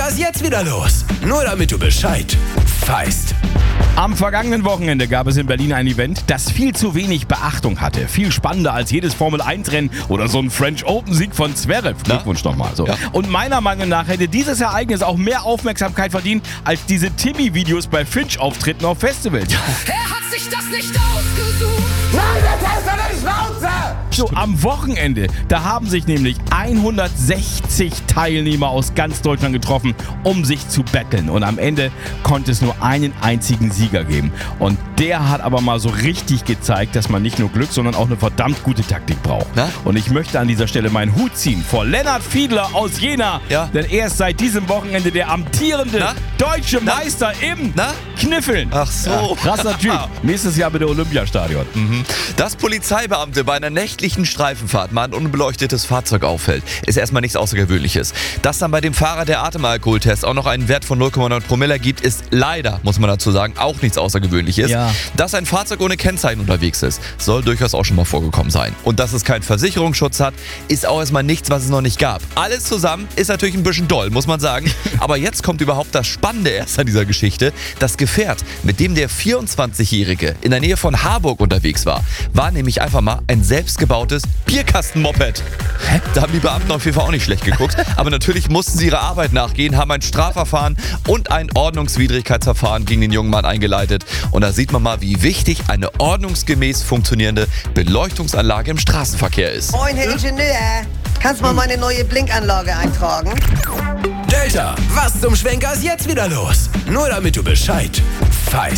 Schwenkers jetzt wieder los. Nur damit du Bescheid weißt. Am vergangenen Wochenende gab es in Berlin ein Event, das viel zu wenig Beachtung hatte. Viel spannender als jedes Formel-1-Rennen oder so ein French Open-Sieg von Zverev. Glückwunsch nochmal. So. Ja. Und meiner Meinung nach hätte dieses Ereignis auch mehr Aufmerksamkeit verdient als diese Timmy-Videos bei Finch-Auftritten auf Festivals. Er hat sich das nicht ausgesucht. Nein, das heißt doch nicht Schnauze! So, am Wochenende, da haben sich nämlich 160 Teilnehmer aus ganz Deutschland getroffen, um sich zu betteln. Und am Ende konnte es nur einen einzigen Sieger geben. Und der hat aber mal so richtig gezeigt, dass man nicht nur Glück, sondern auch eine verdammt gute Taktik braucht. Na? Und ich möchte an dieser Stelle meinen Hut ziehen vor Lennart Fiedler aus Jena. Ja. Denn er ist seit diesem Wochenende der amtierende deutsche Meister im Kniffeln. Ach so. Ja, krasser Typ. Nächstes Jahr bitte Olympiastadion. Dass Polizeibeamte bei einer nächtlichen Streifenfahrt mal ein unbeleuchtetes Fahrzeug auffällt, ist erstmal nichts Außergewöhnliches. Dass dann bei dem Fahrer der Atemalkoholtest auch noch einen Wert von 0,9 Promille ergibt, ist leider, muss man dazu sagen, auch nichts Außergewöhnliches. Ja. Dass ein Fahrzeug ohne Kennzeichen unterwegs ist, soll durchaus auch schon mal vorgekommen sein. Und dass es keinen Versicherungsschutz hat, ist auch erstmal nichts, was es noch nicht gab. Alles zusammen ist natürlich ein bisschen doll, muss man sagen. Aber jetzt kommt überhaupt das Spannende erst an dieser Geschichte. Das Gefährt, mit dem der 24-Jährige in der Nähe von Harburg unterwegs war nämlich einfach mal ein selbstgebautes Bierkastenmoped. Da haben die Beamten auf jeden Fall auch nicht schlecht geguckt. Aber natürlich mussten sie ihrer Arbeit nachgehen, haben ein Strafverfahren und ein Ordnungswidrigkeitsverfahren gegen den jungen Mann eingeleitet. Und da sieht man mal, wie wichtig eine ordnungsgemäß funktionierende Beleuchtungsanlage im Straßenverkehr ist. Moin, Herr Ingenieur. Kannst du mal meine neue Blinkanlage eintragen? Delta, was zum Schwenkers jetzt wieder los? Nur damit du Bescheid weißt.